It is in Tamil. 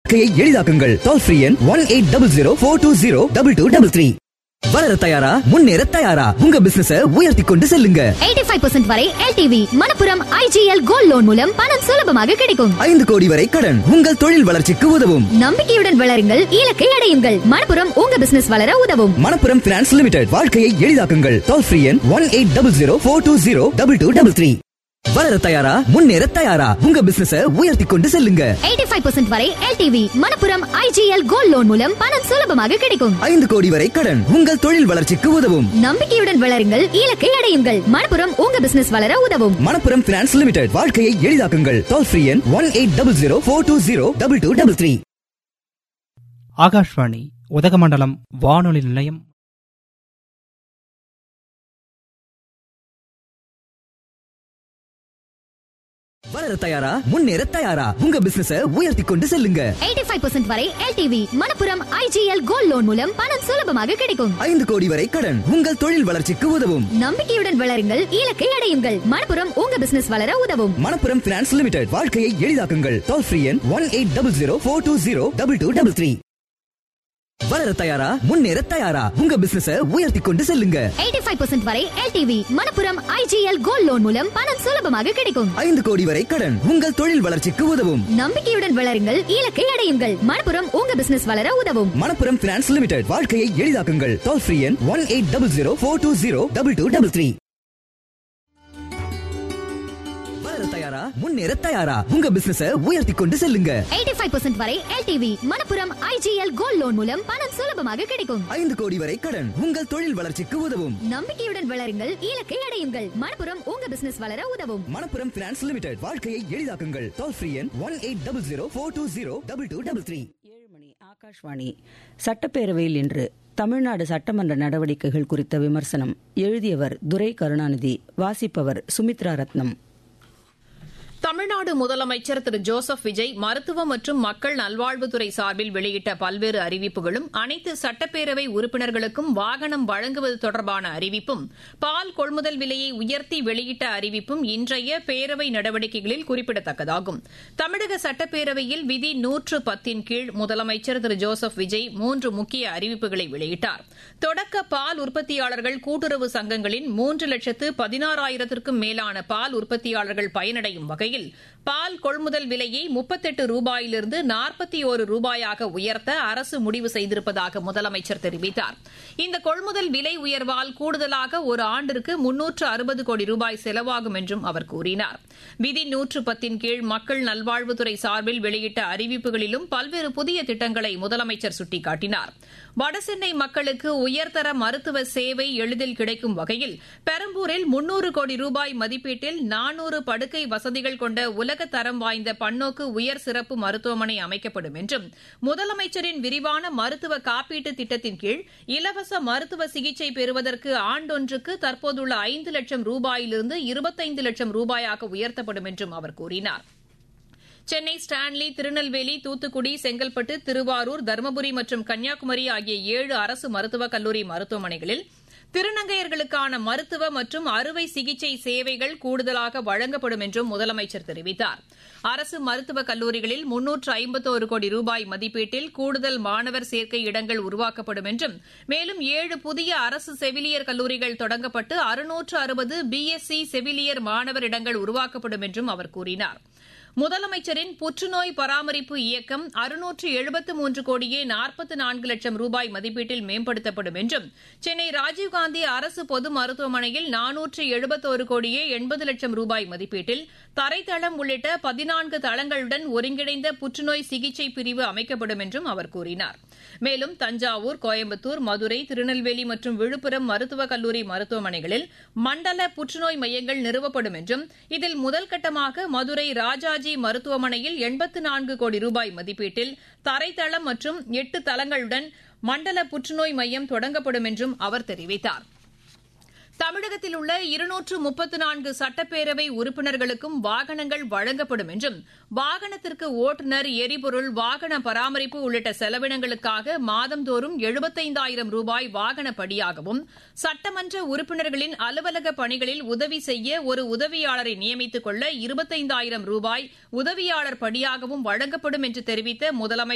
எளிதாக்குங்கள். டோல் ஃப்ரீ எண் 180042022233. வளர தயாரா, முன்னேற தயாரா, உங்க பிசினஸ உயர்த்தி கொண்டு செல்லுங்க. 85% வரை LTV Manappuram IGL gold loan மூலம் பணம் சுலபமாக கிடைக்கும். 5 கோடி வரை கடன் உங்கள் தொழில் வளர்ச்சிக்கு உதவும். நம்பிக்கையுடன் வளருங்கள், இலக்கை அடையுங்கள். மணப்புரம் உங்க பிசினஸ் வளர உதவும். Manappuram finance limited. வாழ்க்கையை எளிதாக்குங்கள். டோல் ஃப்ரீ எண் 180042022233. வளர தயாரா, முன்னேற தயாரா, உங்க பிசினஸ உயர்த்தி கொண்டு செல்லுங்க. 85% வரை LTV Manappuram IGL gold loan மூலம் பணம் சுலபமாக கிடைக்கும். 5 கோடி வரை கடன் உங்கள் தொழில் வளர்ச்சிக்கு உதவும். நம்பிக்கையுடன் வளருங்கள், இலக்கை அடையுங்கள். மணப்புரம் உங்க பிசினஸ் வளர உதவும். Manappuram finance limited. வாழ்க்கையை எளிதாக்குங்கள். டோல் ஃப்ரீ எண் 180042022233. ஆகாஷ்வாணி உதகமண்டலம் வானொலி நிலையம். வளர தயாரா, முன்னேற தயாரா, உங்க பிசினஸ உயர்த்தி கொண்டு செல்லுங்க. 85% வரை LTV Manappuram IGL gold loan மூலம் பணம் சுலபமாக கிடைக்கும். 5 கோடி வரை கடன் உங்கள் தொழில் வளர்ச்சிக்கு உதவும். நம்பிக்கையுடன் வளருங்கள், இலக்கை அடையுங்கள். மணப்புரம் உங்க பிசினஸ் வளர உதவும். Manappuram finance limited. வாழ்க்கையை எளிதாக்குங்கள். டோல் ஃப்ரீ எண் 180042022233. வளர தயாரா, முன்னேற தயாரா, உங்க பிசினஸ உயர்த்தி கொண்டு செல்லுங்க. 85% வரை LTV Manappuram IGL gold loan மூலம் பணம் சுலபமாக கிடைக்கும். 5 கோடி வரை கடன் உங்கள் தொழில் வளர்ச்சிக்கு உதவும். நம்பிக்கையுடன் வளருங்கள், இலக்கை அடையுங்கள். மணப்புரம் உங்க பிசினஸ் வளர உதவும். Manappuram finance limited. வாழ்க்கையை எளிதாக்குங்கள். டோல் ஃப்ரீ எண் 180042022233. வளர தயாரா, முன்னேற தயாரா, உங்க பிசினஸ உயர்த்தி கொண்டு செல்லுங்க. 85% வரை LTV Manappuram IGL gold loan மூலம் பணம் சுலபமாக கிடைக்கும். 5 கோடி வரை கடன் உங்கள் தொழில் வளர்ச்சிக்கு உதவும். நம்பிக்கையுடன் வளருங்கள், இலக்கை அடையுங்கள். மணப்புரம் உங்க பிசினஸ் வளர உதவும். Manappuram finance limited. வாழ்க்கையை எளிதாக்குங்கள். டோல் ஃப்ரீ எண் 180042022233. 7 மணி. ஆகாஷ்வாணி. சட்டப்பேரவையில் இன்று தமிழ்நாடு சட்டமன்ற நடவடிக்கைகள் குறித்த விமர்சனம். எழுதியவர் துரை கருணாநிதி. வாசிப்பவர் சுமித்ரா ரத்னம். தமிழ்நாடு முதலமைச்சர் திரு ஜோசப் விஜய் மருத்துவ மற்றும் மக்கள் நல்வாழ்வுத்துறை சார்பில் வெளியிட்ட பல்வேறு அறிவிப்புகளும், அனைத்து சட்டப்பேரவை உறுப்பினர்களுக்கும் வாகனம் வழங்குவது தொடர்பான அறிவிப்பும், பால் கொள்முதல் விலையை உயர்த்தி வெளியிட்ட அறிவிப்பும் இன்றைய பேரவை நடவடிக்கைகளில் குறிப்பிடத்தக்கதாகும். தமிழக சட்டப்பேரவையில் விதி 110 கீழ் முதலமைச்சர் திரு ஜோசப் விஜய் 3 முக்கிய அறிவிப்புகளை வெளியிட்டார். தொடக்க பால் உற்பத்தியாளர்கள் கூட்டுறவு சங்கங்களின் 3,16,000க்கும் மேலான பால் உற்பத்தியாளர்கள் பயனடையும் வகையில் பால் கொள்முதல் விலையை 38 ரூபாயிலிருந்து 41 ரூபாயாக உயர்த்த அரசு முடிவு செய்திருப்பதாக முதலமைச்சர் தெரிவித்தார். இந்த கொள்முதல் விலை உயர்வால் கூடுதலாக ஒரு ஆண்டிற்கு 360 கோடி ரூபாய் செலவாகும் என்றும் அவர் கூறினார். விதி 110 கீழ் மக்கள் நல்வாழ்வுத்துறை சார்பில் வெளியிட்ட அறிவிப்புகளிலும் பல்வேறு புதிய திட்டங்களை முதலமைச்சர் சுட்டிக்காட்டினார். வடசென்னை மக்களுக்கு உயர்தர மருத்துவ சேவை எளிதில் கிடைக்கும் வகையில் பெரம்பூரில் 300 கோடி ரூபாய் மதிப்பீட்டில் 400 படுக்கை வசதிகள் கொண்ட உலக தரம் வாய்ந்த பன்னோக்கு உயர் சிறப்பு மருத்துவமனை அமைக்கப்படும் என்றும், முதலமைச்சரின் விரிவான மருத்துவ காப்பீட்டு திட்டத்தின் கீழ் இலவச மருத்துவ சிகிச்சை பெறுவதற்கு ஆண்டொன்றுக்கு தற்போதுள்ள 5 லட்சம் ரூபாயிலிருந்து 25 லட்சம் ரூபாயாக உயர்த்தப்படும் என்றும் அவர் கூறினார். சென்னை, ஸ்டான்லி, திருநெல்வேலி, தூத்துக்குடி, செங்கல்பட்டு, திருவாரூர், தருமபுரி மற்றும் கன்னியாகுமரி ஆகிய 7 அரசு மருத்துவக் கல்லூரி மருத்துவமனைகளில் திருநங்கையர்களுக்கான மருத்துவ மற்றும் அறுவை சிகிச்சை சேவைகள் கூடுதலாக வழங்கப்படும் என்றும் முதலமைச்சர் தெரிவித்தார். அரசு மருத்துவக் கல்லூரிகளில் 351 கோடி ரூபாய் மதிப்பீட்டில் கூடுதல் மாணவர் சேர்க்கை இடங்கள் உருவாக்கப்படும் என்றும், மேலும் 7 புதிய அரசு செவிலியர் கல்லூரிகள் தொடங்கப்பட்டு 660 பிஎஸ்சி செவிலியர் மாணவர் இடங்கள் உருவாக்கப்படும் என்றும் அவர் கூறினார். முதலமைச்சரின் புற்றுநோய் பராமரிப்பு இயக்கம் 673 கோடியே 44 லட்சம் ரூபாய் மதிப்பீட்டில் மேம்படுத்தப்படும் என்றும், சென்னை ராஜீவ்காந்தி அரசு பொது மருத்துவமனையில் 471 கோடியே 80 லட்சம் ரூபாய் மதிப்பீட்டில் தரைத்தளம் உள்ளிட்ட 14 தளங்களுடன் ஒருங்கிணைந்த புற்றுநோய் சிகிச்சை பிரிவு அமைக்கப்படும் என்றும் அவர் கூறினார். மேலும் தஞ்சாவூர், கோயம்புத்தூர், மதுரை, திருநெல்வேலி மற்றும் விழுப்புரம் மருத்துவக் கல்லூரி மருத்துவமனைகளில் மண்டல புற்றுநோய் மையங்கள் நிறுவப்படும் என்றும், இதில் முதல்கட்டமாக மதுரை ராஜாஜி மருத்துவமனையில் 84 கோடி ரூபாய் மதிப்பீட்டில் தரைத்தளம் மற்றும் 8 தளங்களுடன் மண்டல புற்றுநோய் மையம் தொடங்கப்படும் என்றும் அவர் தெரிவித்தார். தமிழகத்தில் உள்ள 234 சட்டப்பேரவை உறுப்பினர்களுக்கும் வாகனங்கள் வழங்கப்படும் என்றும், வாகனத்திற்கு ஓட்டுநர், எரிபொருள், வாகன பராமரிப்பு உள்ளிட்ட செலவினங்களுக்காக மாதந்தோறும் 75,000 ரூபாய் வாகன படியாகவும், சட்டமன்ற உறுப்பினர்களின் அலுவலக பணிகளில் உதவி செய்ய ஒரு உதவியாளரை நியமித்துக் கொள்ள 25,000 ரூபாய் உதவியாளர் படியாகவும் வழங்கப்படும் என்று தெரிவித்த முதலமைச்சர்